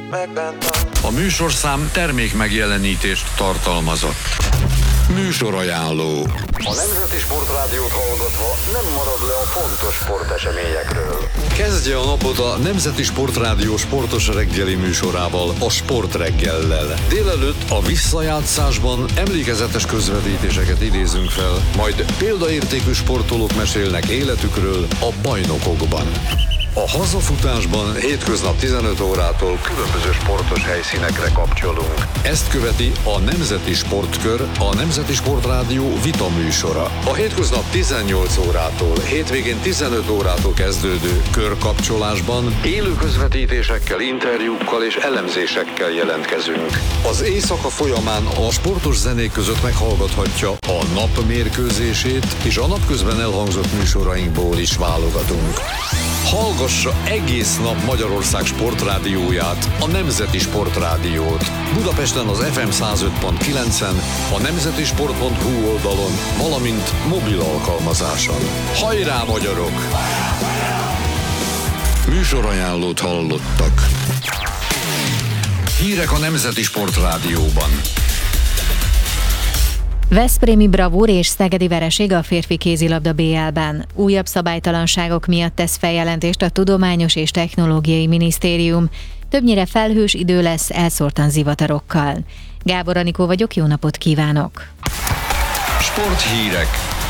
A műsorszám termék megjelenítést tartalmazott. Műsorajánló. A Nemzeti Sportrádiót hallgatva nem marad le a fontos sporteseményekről. Kezdje a napot a Nemzeti Sportrádió sportos reggeli műsorával, a Sportreggellel. Délelőtt a visszajátszásban emlékezetes közvetítéseket idézünk fel, majd példaértékű sportolók mesélnek életükről a bajnokokban. A hazafutásban hétköznap 15 órától különböző sportos helyszínekre kapcsolunk. Ezt követi a Nemzeti Sportkör, a Nemzeti Sportrádió vita műsora. A hétköznap 18 órától, hétvégén 15 órától kezdődő körkapcsolásban élő közvetítésekkel, interjúkkal és elemzésekkel jelentkezünk. Az éjszaka folyamán a sportos zenék között meghallgathatja a nap mérkőzését, és a napközben elhangzott műsorainkból is válogatunk. Hallgassa egész nap Magyarország sportrádióját, a Nemzeti Sportrádiót. Budapesten az FM 105.9-en, a nemzetisport.hu oldalon, valamint mobil alkalmazáson. Hajrá, magyarok! Műsorajánlót hallottak. Hírek a Nemzeti Sportrádióban. Veszprémi bravúr és szegedi vereség a férfi kézilabda BL-ben. Újabb szabálytalanságok miatt tesz feljelentést a Tudományos és Technológiai Minisztérium. Többnyire felhős idő lesz, elszórtan zivatarokkal. Gábor Anikó vagyok, jó napot kívánok! Sporthírek.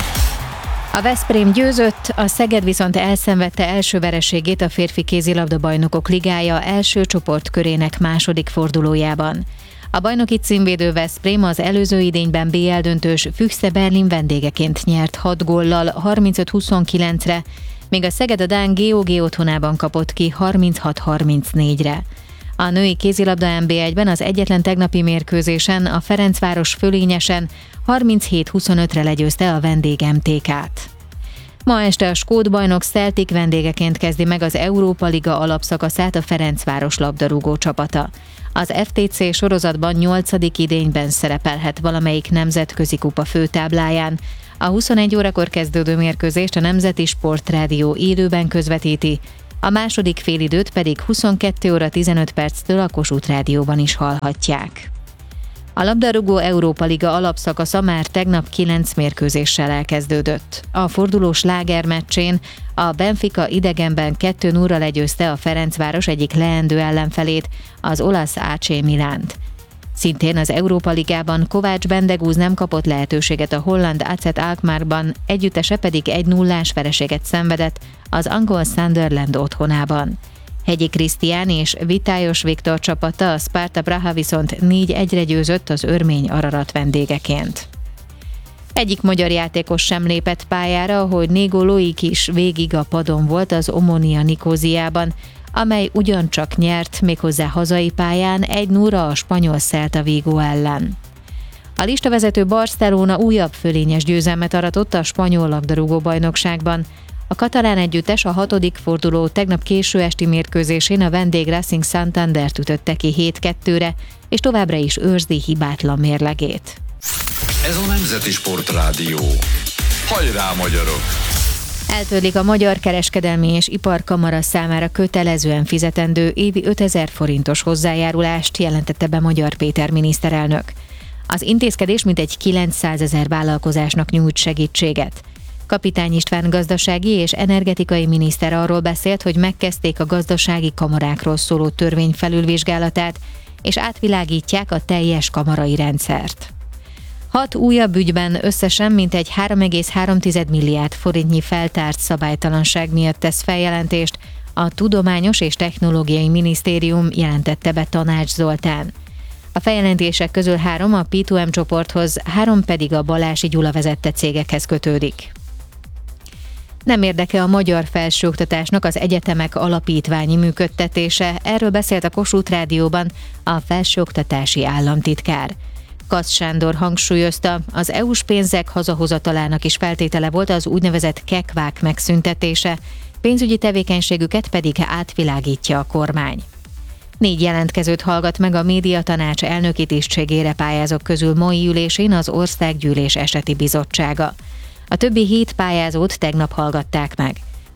A Veszprém győzött, a Szeged viszont elszenvedte első vereségét a férfi kézilabda bajnokok ligája első csoportkörének második fordulójában. A bajnoki címvédő Veszprém az előző idényben BL döntős Füchse Berlin vendégeként nyert 6 góllal 35-29-re, míg a Szeged a dán GOG otthonában kapott ki 36-34-re. A női kézilabda NB1-ben az egyetlen tegnapi mérkőzésen a Ferencváros fölényesen 37-25-re legyőzte a vendég MTK-t. Ma este a skót bajnok Celtic vendégeként kezdi meg az Európa Liga alapszakaszát a Ferencváros labdarúgó csapata. Az FTC sorozatban 8. idényben szerepelhet valamelyik nemzetközi kupa főtábláján. A 21 órakor kezdődő mérkőzést a Nemzeti Sportrádió élőben közvetíti, a második félidőt pedig 22 óra 15 perctől a Kossuth Rádióban is hallhatják. A labdarúgó Európa Liga alapszakasza már tegnap 9 mérkőzéssel elkezdődött. A forduló slágermeccsén a Benfica idegenben 2-0-ra legyőzte a Ferencváros egyik leendő ellenfelét, az olasz AC Milánt. Szintén az Európa Ligában Kovács Bendegúz nem kapott lehetőséget a holland AZ Alkmaarban, együttese pedig 1-0-ás vereséget szenvedett az angol Sunderland otthonában. Hegyi Krisztián és Vitályos Viktor csapata, a Sparta Praha viszont 4-1-re győzött az örmény Ararat vendégeként. Egyik magyar játékos sem lépett pályára, hogy Négó Loik is végig a padon volt az Omonia Nikóziában, amely ugyancsak nyert, méghozzá hazai pályán 1-0-ra a spanyol Celta Vigo ellen. A listavezető Barcelona újabb fölényes győzelmet aratott a spanyol labdarúgó bajnokságban. A katalán együttes a 6. forduló tegnap késő esti mérkőzésén a vendég Racing Santandert ütötte ki 7-2-re, és továbbra is őrzi hibátlan mérlegét. Ez a Nemzeti Sportrádió. Hajrá, magyarok! Eltörlik a Magyar Kereskedelmi és Iparkamara számára kötelezően fizetendő évi 5000 forintos hozzájárulást, jelentette be Magyar Péter miniszterelnök. Az intézkedés mintegy 900 000 vállalkozásnak nyújt segítséget. Kapitány István gazdasági és energetikai miniszter arról beszélt, hogy megkezdték a gazdasági kamarákról szóló törvény felülvizsgálatát, és átvilágítják a teljes kamarai rendszert. 6 újabb ügyben összesen mintegy 3,3 milliárd forintnyi feltárt szabálytalanság miatt tesz feljelentést a Tudományos és Technológiai Minisztérium, jelentette be Tanács Zoltán. A feljelentések közül 3 a P2M csoporthoz, 3 pedig a Balási Gyula vezette cégekhez kötődik. Nem érdeke a magyar felsőoktatásnak az egyetemek alapítványi működtetése, erről beszélt a Kossuth Rádióban a felsőoktatási államtitkár. Kasz Sándor hangsúlyozta, az EU-s pénzek hazahozatalának is feltétele volt az úgynevezett kekvák megszüntetése, pénzügyi tevékenységüket pedig átvilágítja a kormány. 4 jelentkezőt hallgat meg a médiatanács elnöki tisztségére pályázók közül mai ülésén az Országgyűlés Eseti Bizottsága. A többi 7 pályázót tegnap hallgatták meg.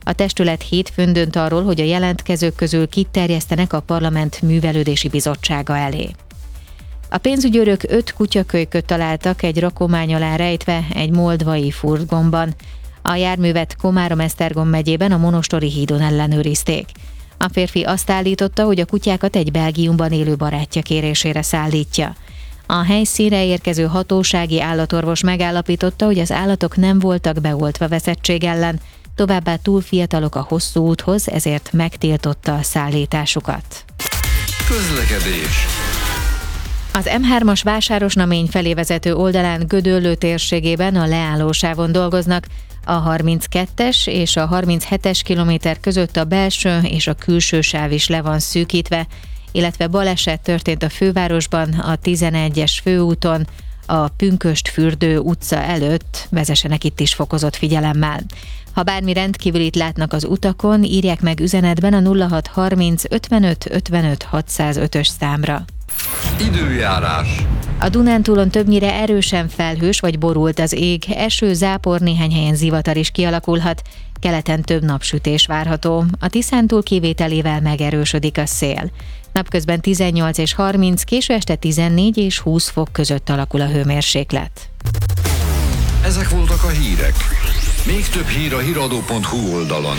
A testület hétfőn dönt arról, hogy a jelentkezők közül kit terjesztenek a Parlament Művelődési Bizottsága elé. A pénzügyőrök 5 kutyakölyköt találtak egy rakomány alá rejtve egy moldvai furgonban. A járművet Komárom-Esztergom megyében a Monostori hídon ellenőrizték. A férfi azt állította, hogy a kutyákat egy Belgiumban élő barátja kérésére szállítja. A helyszínre érkező hatósági állatorvos megállapította, hogy az állatok nem voltak beoltva veszettség ellen, továbbá túl fiatalok a hosszú úthoz, ezért megtiltotta a szállításukat. Közlekedés. Az M3-as Vásárosnamény felé vezető oldalán Gödöllő térségében a leállósávon dolgoznak, a 32-es és a 37-es kilométer között a belső és a külső sáv is le van szűkítve, illetve baleset történt a fővárosban, a 11-es főúton, a Pünkösd-fürdő utca előtt, vezessenek itt is fokozott figyelemmel. Ha bármi rendkívülit látnak az utakon, írják meg üzenetben a 0630 55 55 605-ös számra. Időjárás. A Dunántúlon többnyire erősen felhős vagy borult az ég, eső, zápor, néhány helyen zivatar is kialakulhat, keleten több napsütés várható, a Tiszántúl kivételével megerősödik a szél. Napközben 18 és 30, késő este 14 és 20 fok között alakul a hőmérséklet. Ezek voltak a hírek. Még több hír a hiradó.hu oldalon.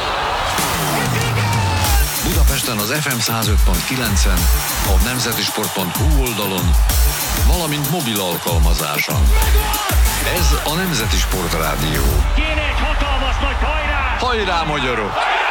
Budapesten az FM 105.9-en, a nemzetisport.hu oldalon, valamint mobil alkalmazáson. Ez a Nemzeti Sport Rádió. Kéne egy hatalmas nagy hajrá! Hajrá, magyarok!